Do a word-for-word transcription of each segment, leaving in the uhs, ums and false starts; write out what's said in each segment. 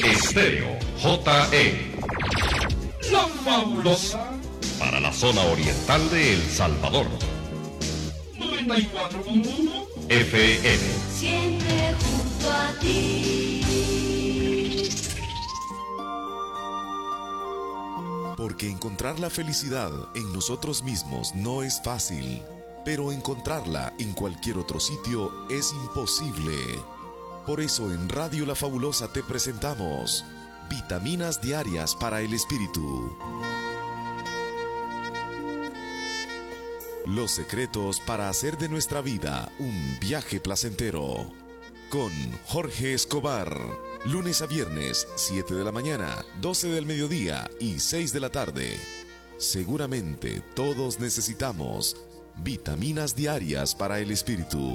Estéreo J E. La Fabulosa. Para la zona oriental de El Salvador. noventa y cuatro punto uno F M. Siempre junto a ti. Porque encontrar la felicidad en nosotros mismos no es fácil, pero encontrarla en cualquier otro sitio es imposible. Por eso en Radio La Fabulosa te presentamos Vitaminas Diarias para el Espíritu. Los secretos para hacer de nuestra vida un viaje placentero. Con Jorge Escobar. Lunes a viernes, siete de la mañana, doce del mediodía y seis de la tarde. Seguramente todos necesitamos vitaminas diarias para el espíritu.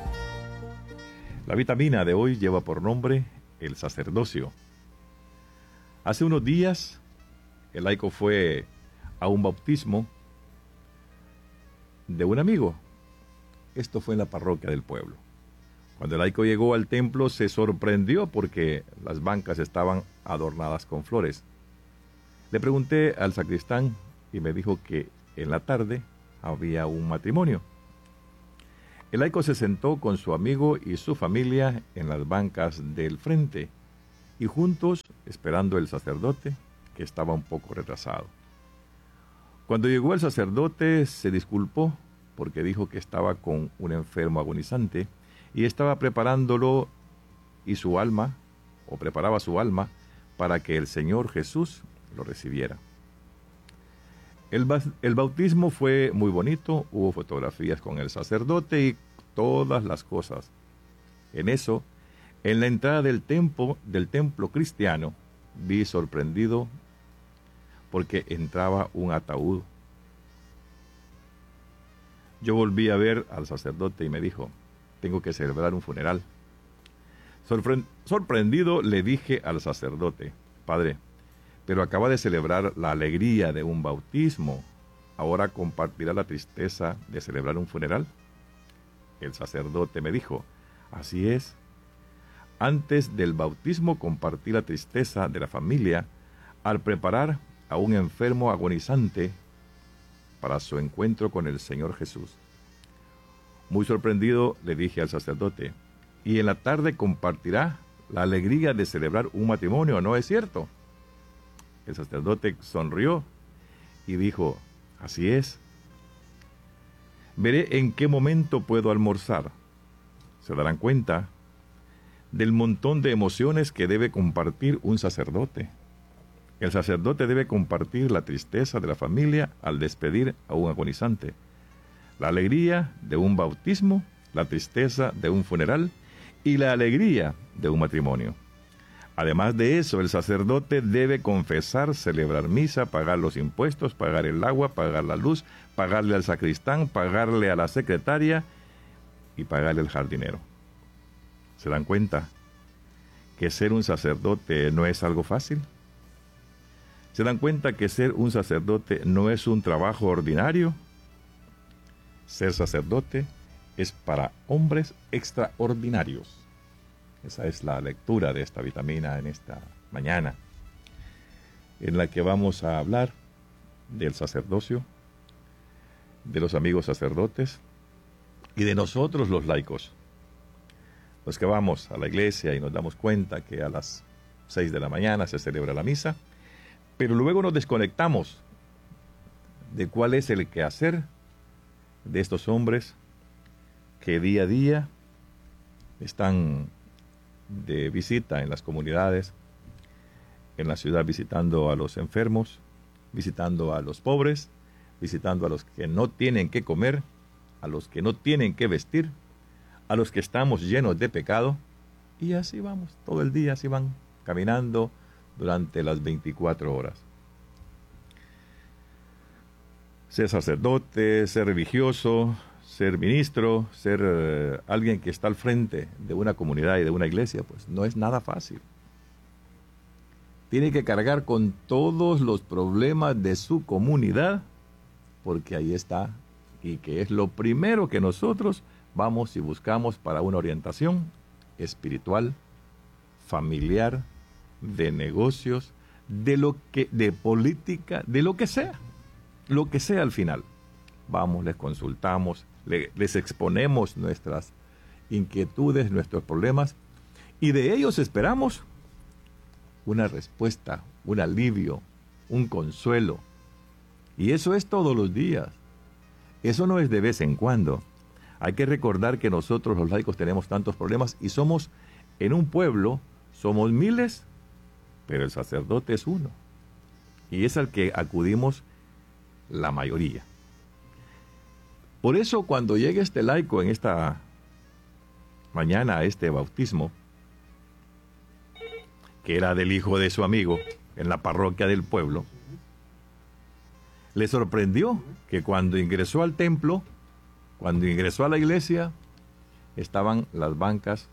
La vitamina de hoy lleva por nombre el sacerdocio. Hace unos días, el laico fue a un bautismo de un amigo. Esto fue en la parroquia del pueblo. Cuando el laico llegó al templo, se sorprendió porque las bancas estaban adornadas con flores. Le pregunté al sacristán y me dijo que en la tarde había un matrimonio. El laico se sentó con su amigo y su familia en las bancas del frente y juntos esperando el sacerdote, que estaba un poco retrasado. Cuando llegó el sacerdote se disculpó porque dijo que estaba con un enfermo agonizante y estaba preparándolo y su alma, o preparaba su alma, para que el Señor Jesús lo recibiera. El, el bautismo fue muy bonito, hubo fotografías con el sacerdote y todas las cosas. En eso, en la entrada del templo, del templo cristiano, vi sorprendido porque entraba un ataúd. Yo volví a ver al sacerdote y me dijo: tengo que celebrar un funeral. Sorpre- sorprendido le dije al sacerdote: Padre, pero acaba de celebrar la alegría de un bautismo, ¿ahora compartirá la tristeza de celebrar un funeral? El sacerdote me dijo: así es. Antes del bautismo compartí la tristeza de la familia al preparar a un enfermo agonizante para su encuentro con el Señor Jesús. Muy sorprendido le dije al sacerdote: y en la tarde compartirá la alegría de celebrar un matrimonio, ¿no es cierto? El sacerdote sonrió y dijo: así es. Veré en qué momento puedo almorzar. Se darán cuenta del montón de emociones que debe compartir un sacerdote. El sacerdote debe compartir la tristeza de la familia al despedir a un agonizante, la alegría de un bautismo, la tristeza de un funeral y la alegría de un matrimonio. Además de eso, el sacerdote debe confesar, celebrar misa, pagar los impuestos, pagar el agua, pagar la luz, pagarle al sacristán, pagarle a la secretaria y pagarle al jardinero. ¿Se dan cuenta que ser un sacerdote no es algo fácil? ¿Se dan cuenta que ser un sacerdote no es un trabajo ordinario? Ser sacerdote es para hombres extraordinarios. Esa es la lectura de esta vitamina en esta mañana, en la que vamos a hablar del sacerdocio, de los amigos sacerdotes y de nosotros los laicos, los que vamos a la iglesia y nos damos cuenta que a las seis de la mañana se celebra la misa, pero luego nos desconectamos de cuál es el quehacer de estos hombres que día a día están de visita en las comunidades, en la ciudad, visitando a los enfermos, visitando a los pobres, visitando a los que no tienen que comer, a los que no tienen que vestir, a los que estamos llenos de pecado, y así vamos, todo el día así van caminando durante las veinticuatro horas. Ser sacerdote, ser religioso, ser ministro, ser eh, alguien que está al frente de una comunidad y de una iglesia, pues no es nada fácil. Tiene que cargar con todos los problemas de su comunidad, porque ahí está, y que es lo primero que nosotros vamos y buscamos para una orientación espiritual, familiar de negocios, de lo que, de política, de lo que sea, lo que sea al final. Vamos, les consultamos, le, les exponemos nuestras inquietudes, nuestros problemas, y de ellos esperamos una respuesta, un alivio, un consuelo. Y eso es todos los días. Eso no es de vez en cuando. Hay que recordar que nosotros los laicos tenemos tantos problemas y somos, en un pueblo, somos miles, pero el sacerdote es uno. Y es al que acudimos la mayoría. Por eso cuando llegue este laico en esta mañana a este bautismo, que era del hijo de su amigo, en la parroquia del pueblo, le sorprendió que cuando ingresó al templo, cuando ingresó a la iglesia, estaban las bancas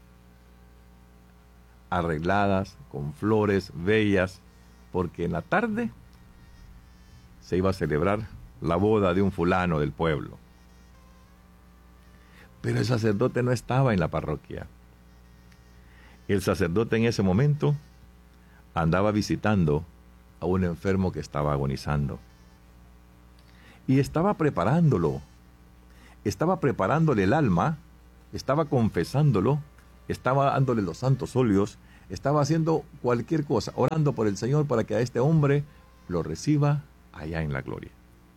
arregladas, con flores bellas, porque en la tarde se iba a celebrar la boda de un fulano del pueblo. Pero el sacerdote no estaba en la parroquia. El sacerdote en ese momento andaba visitando a un enfermo que estaba agonizando. Y estaba preparándolo. Estaba preparándole el alma, estaba confesándolo, estaba dándole los santos óleos, estaba haciendo cualquier cosa, orando por el Señor para que a este hombre lo reciba allá en la gloria.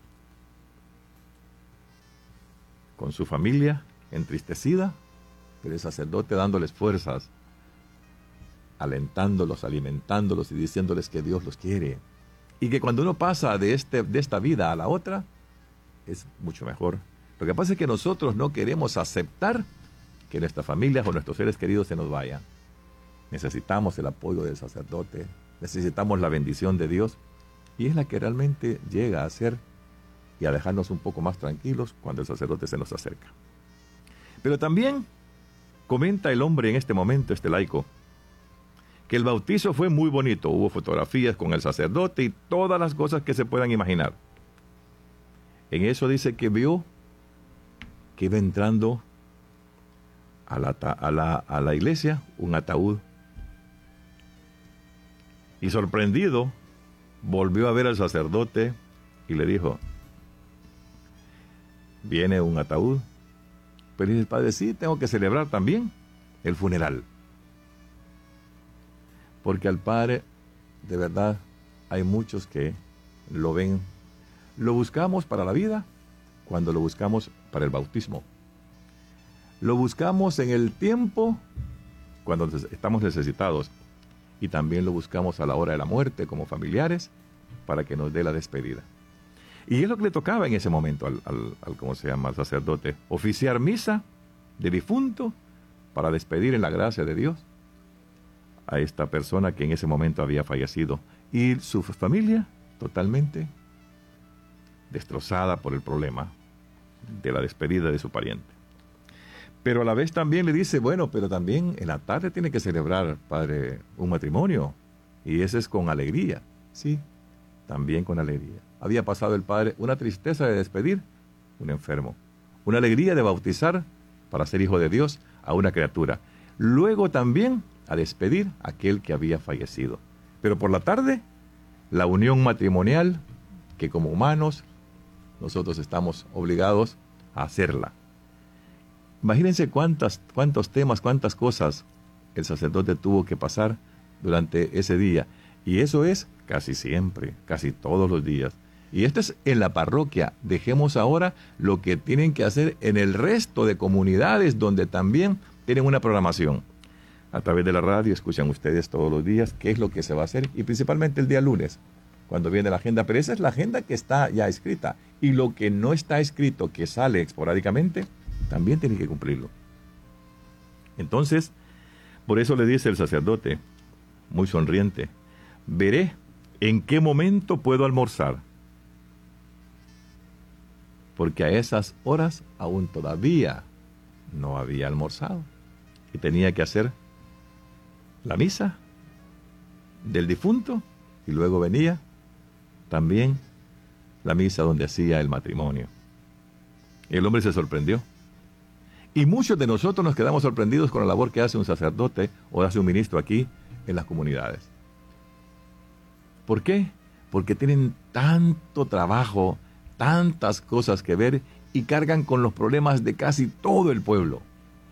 Con su familia entristecida, pero el sacerdote dándoles fuerzas, alentándolos, alimentándolos y diciéndoles que Dios los quiere. Y que cuando uno pasa de, este, de esta vida a la otra, es mucho mejor. Lo que pasa es que nosotros no queremos aceptar que nuestras familias o nuestros seres queridos se nos vayan. Necesitamos el apoyo del sacerdote, necesitamos la bendición de Dios, y es la que realmente llega a ser y a dejarnos un poco más tranquilos cuando el sacerdote se nos acerca. Pero también comenta el hombre en este momento, este laico, que el bautizo fue muy bonito. Hubo fotografías con el sacerdote y todas las cosas que se puedan imaginar. En eso dice que vio que iba entrando a la, a la, a la iglesia un ataúd. Y sorprendido, volvió a ver al sacerdote y le dijo, ¿viene un ataúd? Pero dice el padre, sí, tengo que celebrar también el funeral. Porque al padre, de verdad, hay muchos que lo ven. Lo buscamos para la vida cuando lo buscamos para el bautismo. Lo buscamos en el tiempo cuando estamos necesitados. Y también lo buscamos a la hora de la muerte como familiares para que nos dé la despedida. Y es lo que le tocaba en ese momento al, al, al ¿cómo se llama?, al sacerdote. Oficiar misa de difunto para despedir en la gracia de Dios a esta persona que en ese momento había fallecido. Y su familia totalmente destrozada por el problema de la despedida de su pariente. Pero a la vez también le dice, bueno, pero también en la tarde tiene que celebrar, padre, un matrimonio. Y ese es con alegría. Sí, también con alegría. Había pasado el padre una tristeza de despedir un enfermo, una alegría de bautizar para ser hijo de Dios a una criatura. Luego también a despedir a aquel que había fallecido. Pero por la tarde, la unión matrimonial que como humanos nosotros estamos obligados a hacerla. Imagínense cuántas, cuántos temas, cuántas cosas el sacerdote tuvo que pasar durante ese día. Y eso es casi siempre, casi todos los días. Y esto es en la parroquia. Dejemos ahora lo que tienen que hacer en el resto de comunidades donde también tienen una programación. A través de la radio escuchan ustedes todos los días qué es lo que se va a hacer y principalmente el día lunes, cuando viene la agenda. Pero esa es la agenda que está ya escrita. Y lo que no está escrito, que sale esporádicamente, también tiene que cumplirlo. Entonces, por eso le dice el sacerdote, muy sonriente, veré en qué momento puedo almorzar. Porque a esas horas aún todavía no había almorzado. Y tenía que hacer la misa del difunto y luego venía también la misa donde hacía el matrimonio. Y el hombre se sorprendió. Y muchos de nosotros nos quedamos sorprendidos con la labor que hace un sacerdote o hace un ministro aquí en las comunidades. ¿Por qué? Porque tienen tanto trabajo, tantas cosas que ver y cargan con los problemas de casi todo el pueblo.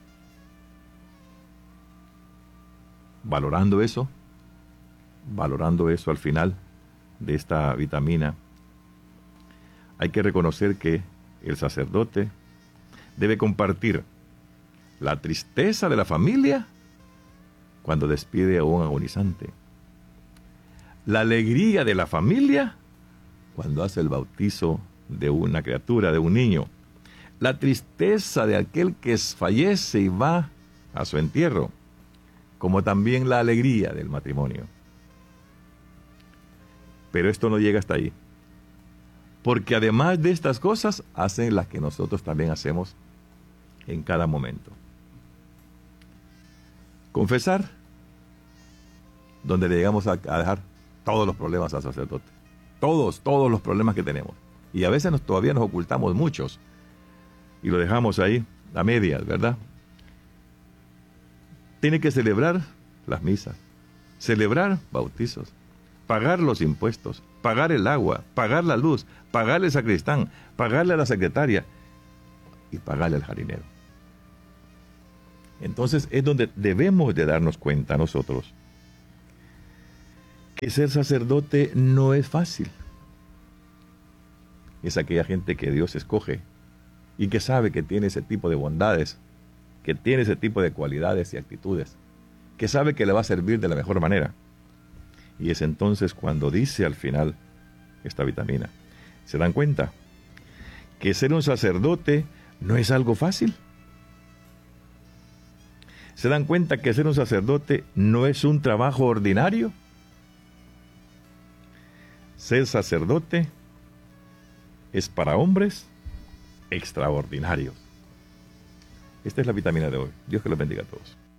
Valorando eso, valorando eso al final de esta vitamina, hay que reconocer que el sacerdote debe compartir la tristeza de la familia cuando despide a un agonizante, la alegría de la familia cuando hace el bautizo de una criatura, de un niño, la tristeza de aquel que fallece y va a su entierro, como también la alegría del matrimonio. Pero esto no llega hasta ahí, porque además de estas cosas, hacen las que nosotros también hacemos en cada momento. Confesar, donde le llegamos a, a dejar todos los problemas al sacerdote. Todos, todos los problemas que tenemos. Y a veces nos, todavía nos ocultamos muchos. Y lo dejamos ahí a medias, ¿verdad? Tiene que celebrar las misas, celebrar bautizos, pagar los impuestos, pagar el agua, pagar la luz, pagarle al sacristán, pagarle a la secretaria y pagarle al jardinero. Entonces es donde debemos de darnos cuenta nosotros que ser sacerdote no es fácil. Es aquella gente que Dios escoge y que sabe que tiene ese tipo de bondades, que tiene ese tipo de cualidades y actitudes, que sabe que le va a servir de la mejor manera. Y es entonces cuando dice al final esta vitamina, ¿se dan cuenta? Que ser un sacerdote no es algo fácil. ¿Se dan cuenta que ser un sacerdote no es un trabajo ordinario? Ser sacerdote es para hombres extraordinarios. Esta es la vitamina de hoy. Dios que los bendiga a todos.